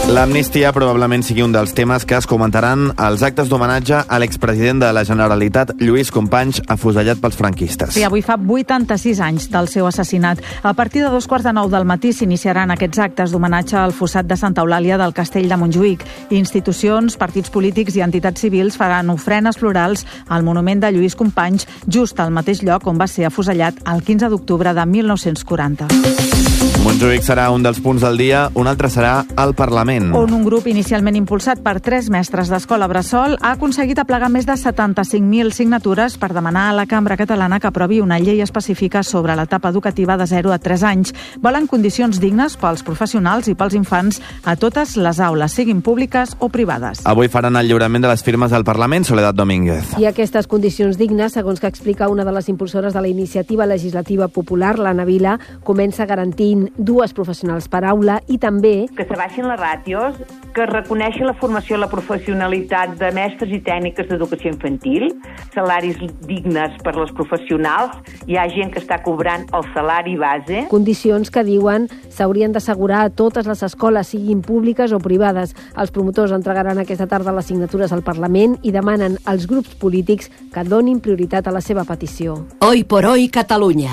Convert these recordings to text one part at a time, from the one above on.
L'amnistia probablement sigui un dels temes que es comentaran als actes d'homenatge a l'expresident de la Generalitat, Lluís Companys, afusellat pels franquistes. Sí, avui fa 86 anys del seu assassinat. A partir de 2:15 del matí s'iniciaran aquests actes d'homenatge al fossat de Santa Eulàlia del Castell de Montjuïc. Institucions, partits polítics i entitats civils faran ofrenes florals al monument de Lluís Companys, just al mateix lloc on va ser afusellat el 15 d'octubre de 1940. Montjuïc serà un dels punts del dia, un altre serà el Parlament. On un grup inicialment impulsat per 3 mestres d'escola bressol ha aconseguit aplegar més de 75.000 signatures per demanar a la Cambra Catalana que aprovi una llei específica sobre l'etapa educativa de 0 a 3 anys. Volen condicions dignes pels professionals i pels infants a totes les aules, siguin públiques o privades. Avui faran el lliurament de les firmes al Parlament, Soledad Domínguez. I aquestes condicions dignes, segons que explica una de les impulsores de la iniciativa legislativa popular, l'Anna Vila, comença garantint 2 professionals per aula i també que s'abaixin les ràtios, que reconeixi la formació i la professionalitat de mestres i tècniques d'educació infantil, salaris dignes per les professionals, hi ha gent que està cobrant el salari base. Condicions que diuen s'haurien d'assegurar a totes les escoles, siguin públiques o privades. Els promotors entregaran aquesta tarda les signatures al Parlament i demanen als grups polítics que donin prioritat a la seva petició. Hoy por hoy, Catalunya.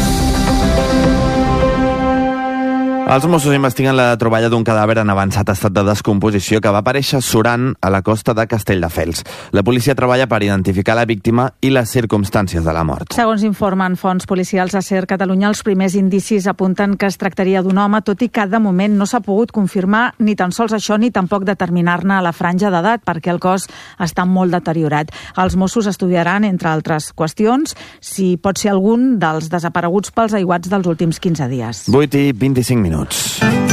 Els Mossos investiguen la troballa d'un cadàver en avançat estat de descomposició que va aparèixer surant a la costa de Castelldefels. La policia treballa per identificar la víctima i les circumstàncies de la mort. Segons informen fonts policials a SER Catalunya, els primers indicis apunten que es tractaria d'un home, tot i que de moment no s'ha pogut confirmar ni tan sols això ni tampoc determinar-ne la franja d'edat, perquè el cos està molt deteriorat. Els Mossos estudiaran, entre altres qüestions, si pot ser algun dels desapareguts pels aiguats dels últims 15 dies. 8:25.